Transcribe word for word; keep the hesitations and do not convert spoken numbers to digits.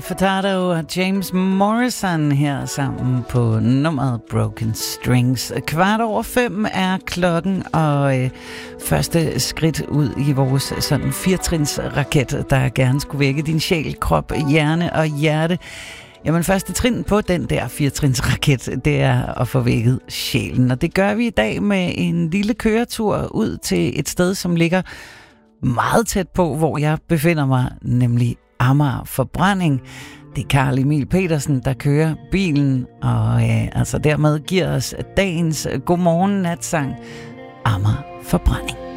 Furtado og James Morrison her sammen på nummeret Broken Strings. Kvart over fem er klokken, og øh, første skridt ud i vores sådan firetrinsraket, der gerne skulle vække din sjæl, krop, hjerne og hjerte. Jamen, første trin på den der firetrinsraket, det er at få vækket sjælen. Og det gør vi i dag med en lille køretur ud til et sted, som ligger meget tæt på, hvor jeg befinder mig, nemlig Amager Forbrænding. Det er Carl Emil Petersen, der kører bilen, og øh, altså dermed giver os dagens godmorgen natsang Amager Forbrænding.